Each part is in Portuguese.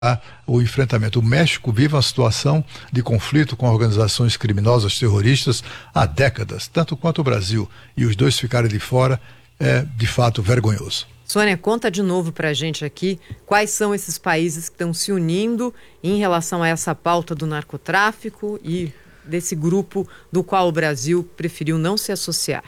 o enfrentamento. O México vive uma situação de conflito com organizações criminosas terroristas há décadas, tanto quanto o Brasil, e os dois ficarem de fora é de fato vergonhoso. Sônia, conta de novo para a gente aqui quais são esses países que estão se unindo em relação a essa pauta do narcotráfico e desse grupo do qual o Brasil preferiu não se associar.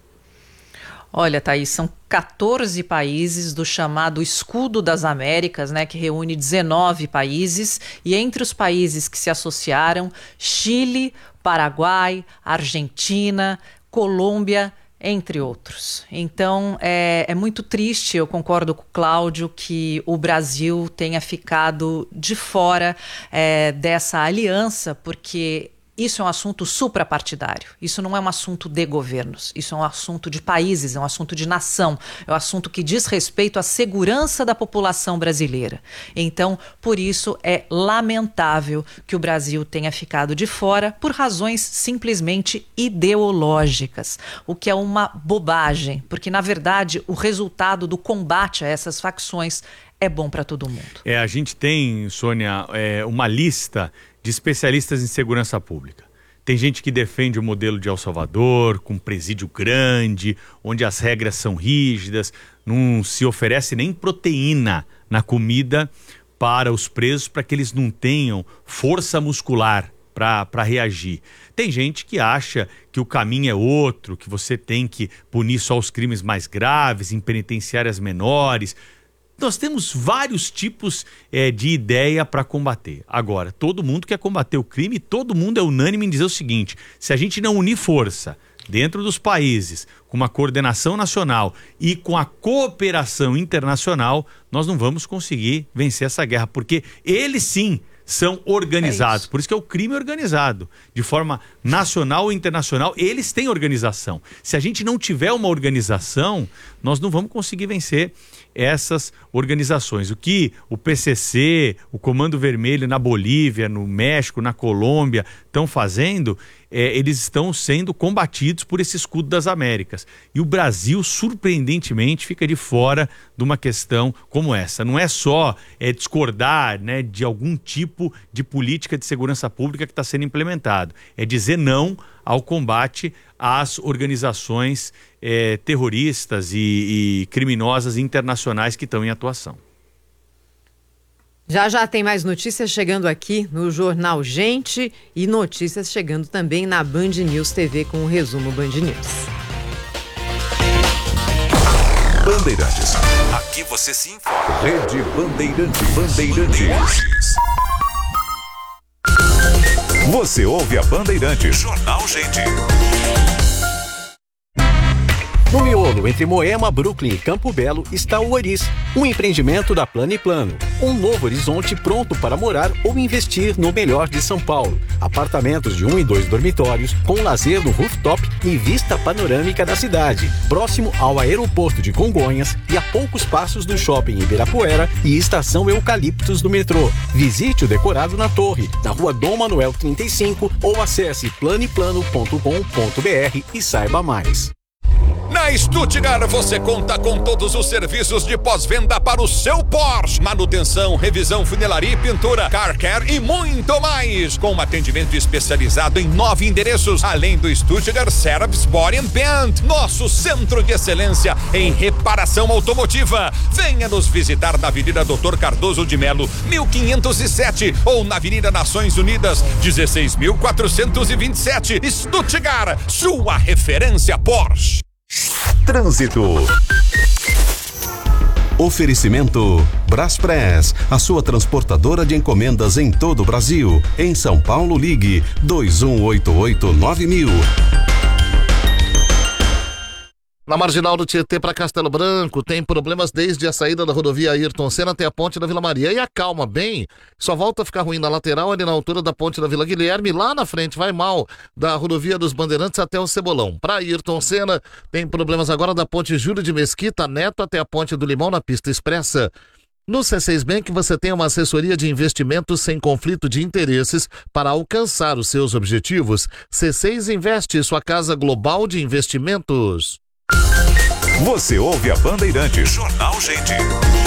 Olha, Thaís, são 14 países do chamado Escudo das Américas, né, que reúne 19 países, e entre os países que se associaram, Chile, Paraguai, Argentina, Colômbia, entre outros. Então, é muito triste, eu concordo com o Cláudio, que o Brasil tenha ficado de fora dessa aliança, porque isso é um assunto suprapartidário, isso não é um assunto de governos, isso é um assunto de países, é um assunto de nação, é um assunto que diz respeito à segurança da população brasileira. Então, por isso é lamentável que o Brasil tenha ficado de fora por razões simplesmente ideológicas, o que é uma bobagem, porque na verdade o resultado do combate a essas facções é bom para todo mundo. A gente tem, Sônia, uma lista de especialistas em segurança pública. Tem gente que defende o modelo de El Salvador, com presídio grande, onde as regras são rígidas, não se oferece nem proteína na comida para os presos, para que eles não tenham força muscular para reagir. Tem gente que acha que o caminho é outro, que você tem que punir só os crimes mais graves, em penitenciárias menores. Nós temos vários tipos de ideia para combater. Agora, todo mundo quer combater o crime, todo mundo é unânime em dizer o seguinte: se a gente não unir força dentro dos países, com uma coordenação nacional e com a cooperação internacional, nós não vamos conseguir vencer essa guerra, porque eles sim são organizados. Por isso que é o crime organizado. De forma nacional ou internacional, eles têm organização. Se a gente não tiver uma organização, nós não vamos conseguir vencer essas organizações. O que o PCC, o Comando Vermelho na Bolívia, no México, na Colômbia estão fazendo, eles estão sendo combatidos por esse Escudo das Américas. E o Brasil, surpreendentemente, fica de fora de uma questão como essa. Não é só discordar, né, de algum tipo de política de segurança pública que está sendo implementado. É dizer não ao combate às organizações terroristas e criminosas internacionais que estão em atuação. Já tem mais notícias chegando aqui no Jornal Gente e notícias chegando também na Band News TV com o resumo Band News. Bandeirantes. Aqui você se informa. Rede Bandeirantes. Você ouve a Bandeirantes. Jornal Gente. No miolo entre Moema, Brooklyn e Campo Belo está o Oris, um empreendimento da Plano e Plano. Um novo horizonte pronto para morar ou investir no melhor de São Paulo. Apartamentos de 1 e 2 dormitórios, com lazer no rooftop e vista panorâmica da cidade. Próximo ao aeroporto de Congonhas e a poucos passos do shopping Ibirapuera e estação Eucaliptos do metrô. Visite o decorado na torre, na rua Dom Manuel 35 ou acesse planeplano.com.br e saiba mais. Na Stuttgart você conta com todos os serviços de pós-venda para o seu Porsche. Manutenção, revisão, funilaria e pintura, car care e muito mais. Com um atendimento especializado em 9 endereços, além do Stuttgart Service Body and Paint, nosso centro de excelência em reparação automotiva. Venha nos visitar na Avenida Dr. Cardoso de Melo, 1507 ou na Avenida Nações Unidas, 16.427. Stuttgart, sua referência Porsche. Trânsito. Oferecimento Braspress, a sua transportadora de encomendas em todo o Brasil. Em São Paulo, ligue 2188-9000. Na marginal do Tietê para Castelo Branco, tem problemas desde a saída da rodovia Ayrton Senna até a ponte da Vila Maria. E acalma bem, só volta a ficar ruim na lateral, ali na altura da ponte da Vila Guilherme. Lá na frente vai mal, da rodovia dos Bandeirantes até o Cebolão. Para Ayrton Senna, tem problemas agora da ponte Júlio de Mesquita Neto até a ponte do Limão na pista expressa. No C6 Bank você tem uma assessoria de investimentos sem conflito de interesses para alcançar os seus objetivos. C6 Investe, sua casa global de investimentos. Você ouve a Bandeirantes. Jornal Gente.